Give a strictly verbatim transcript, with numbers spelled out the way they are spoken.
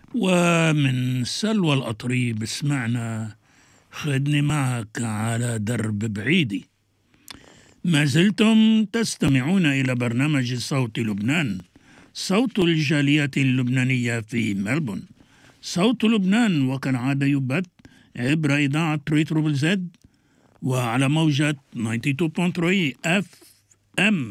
ومن سلوى الأطريب سمعنا خدني معك على درب بعيدي. ما زلتم تستمعون إلى برنامج صوت لبنان، صوت الجالية اللبنانية في ملبون. صوت لبنان وكالعادة يبث عبر إذاعة تريتروبل زد وعلى موجة تسعة وتسعين فاصلة ثلاثة اف ام